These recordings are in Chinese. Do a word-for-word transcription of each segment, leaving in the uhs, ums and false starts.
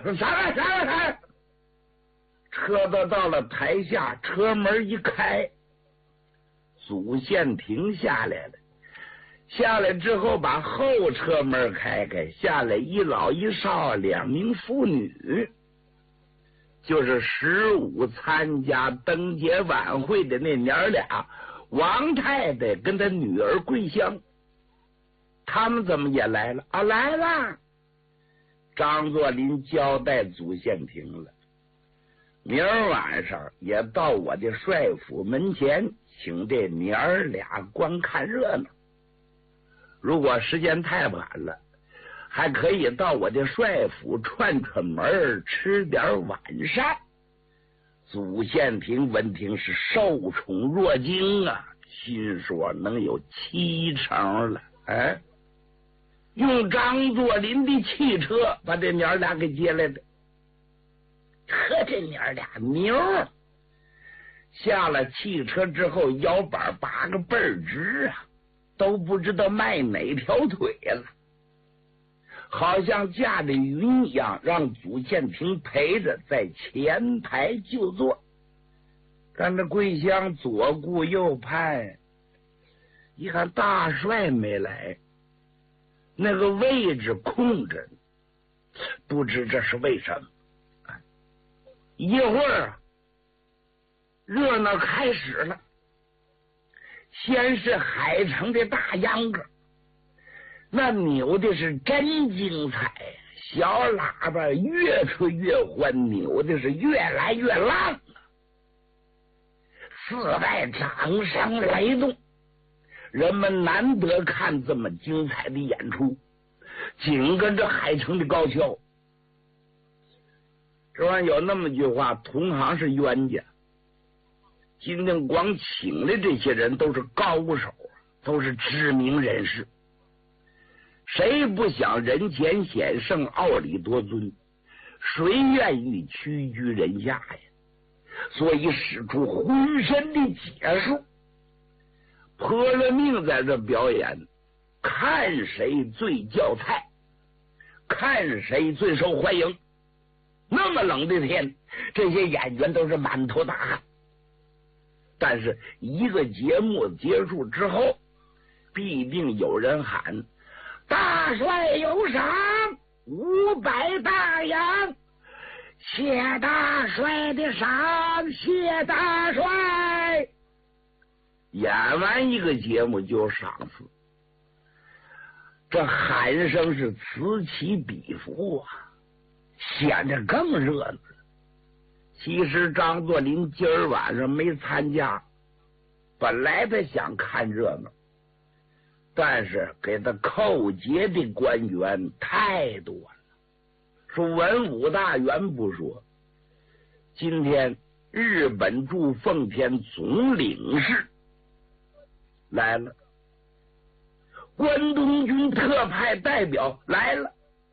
说上来上来上来。车子到了台下，车门一开，祖宪亭下来了。下来之后，把后车门开开，下来一老一少两名妇女，就是十五参加登节晚会的那娘俩，王太太跟她女儿桂香。他们怎么也来了啊？来了。张作霖交代祖宪亭了，明儿晚上也到我的帅府门前，请这娘儿俩观看热闹。如果时间太晚了，还可以到我的帅府串串门，吃点晚膳。祖宪亭闻听是受宠若惊啊，心说能有七成了。哎，用张作霖的汽车把这娘俩给接来的。呵，这娘俩牛！下了汽车之后，腰板拔个倍儿直啊，都不知道迈哪条腿了，好像驾着云一样，让祖宪亭陪着在前排就坐。但这桂香左顾右盼，一看大帅没来，那个位置空着，不知这是为什么。一会儿热闹开始了，先是海城的大秧歌，那扭的是真精彩，小喇叭越吹越欢，扭的是越来越浪，四外掌声雷动，人们难得看这么精彩的演出，紧跟着海城的高跷。这玩意有那么句话，同行是冤家。今天光请的这些人都是高手，都是知名人士，谁不想人前显圣，傲里多尊？谁愿意屈居人下呀？所以使出浑身的解数，泼了命在这表演，看谁最叫菜，看谁最受欢迎。那么冷的天，这些演员都是满头大汗。但是一个节目结束之后，必定有人喊：大帅有赏，五百大洋，谢大帅的赏，谢大帅。演完一个节目就有赏赐，这喊声是此起彼伏啊，显得更热闹了。其实张作霖今儿晚上没参加，本来他想看热闹，但是给他扣节的官员太多了。说文武大员不说，今天日本驻奉天总领事来了，关东军特派代表来了，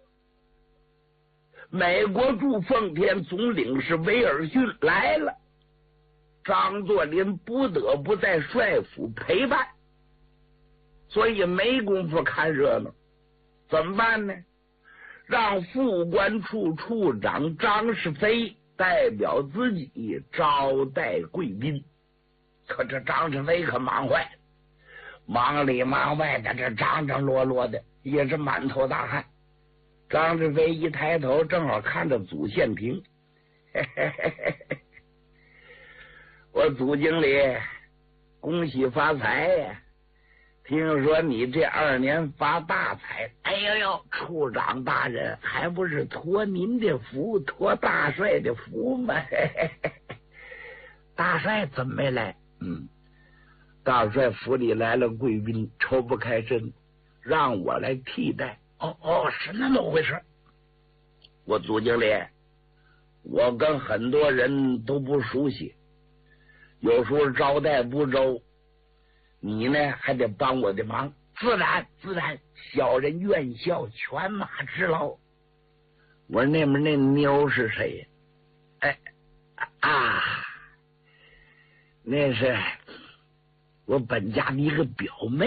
美国驻奉天总领事威尔逊来了，张作霖不得不在帅府陪伴，所以没工夫看热闹。怎么办呢？让副官处处长张世飞代表自己招待贵宾。可这张世飞可忙坏了，忙里忙外的，这张张罗罗的，也是满头大汗。张世飞一抬头，正好看着祖宪亭。嘿嘿嘿嘿，我祖经理，恭喜发财呀！听说你这二年发大财。哎呦呦，处长大人，还不是托您的福，托大帅的福吗？嘿嘿嘿，大帅怎么没来？嗯，大帅府里来了贵宾，抽不开身，让我来替代。哦哦，是那么回事。我祖经理，我跟很多人都不熟悉，有时候招待不周，你呢还得帮我的忙。自然自然，小人愿效犬马之劳。我说那边那妞是谁呀？哎啊，那是我本家的一个表妹。